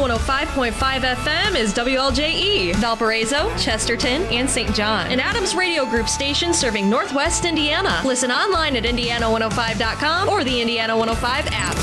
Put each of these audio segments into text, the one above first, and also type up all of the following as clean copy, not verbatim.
105.5 FM is WLJE, Valparaiso, Chesterton, and St. John. An Adams Radio Group station serving Northwest Indiana. Listen online at Indiana105.com or the Indiana 105 app.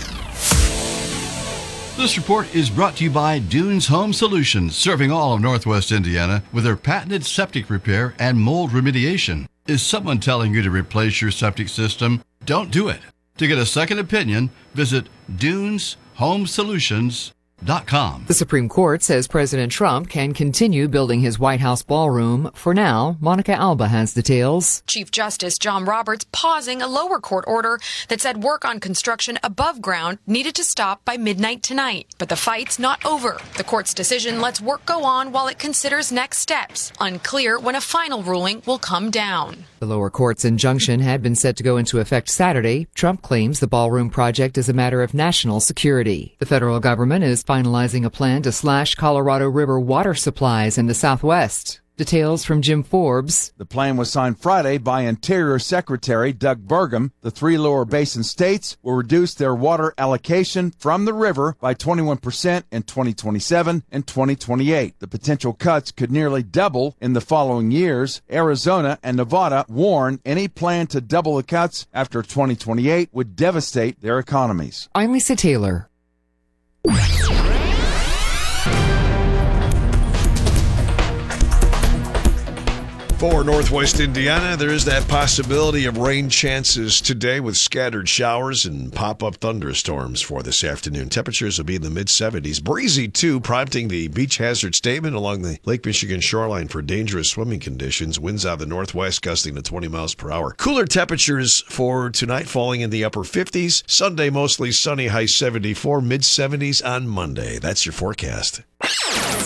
This report is brought to you by Dunes Home Solutions, serving all of Northwest Indiana with their patented septic repair and mold remediation. Is someone telling you to replace your septic system? Don't do it. To get a second opinion, visit DunesHomeSolutions.com. The Supreme Court says President Trump can continue building his White House ballroom. For now, Monica Alba has details. Chief Justice John Roberts pausing a lower court order that said work on construction above ground needed to stop by midnight tonight. But the fight's not over. The court's decision lets work go on while it considers next steps. Unclear when a final ruling will come down. The lower court's injunction had been set to go into effect Saturday. Trump claims the ballroom project is a matter of national security. The federal government is finalizing a plan to slash Colorado River water supplies in the Southwest. Details from Jim Forbes. The plan was signed Friday by Interior Secretary Doug Burgum. The three lower basin states will reduce their water allocation from the river by 21% in 2027 and 2028. The potential cuts could nearly double in the following years. Arizona and Nevada warn any plan to double the cuts after 2028 would devastate their economies. I'm Lisa Taylor. For Northwest Indiana, there is that possibility of rain chances today with scattered showers and pop-up thunderstorms for this afternoon. Temperatures will be in the mid-70s. Breezy, too, prompting the beach hazard statement along the Lake Michigan shoreline for dangerous swimming conditions. Winds out of the northwest gusting to 20 miles per hour. Cooler temperatures for tonight falling in the upper 50s. Sunday, mostly sunny, high 74, mid-70s on Monday. That's your forecast.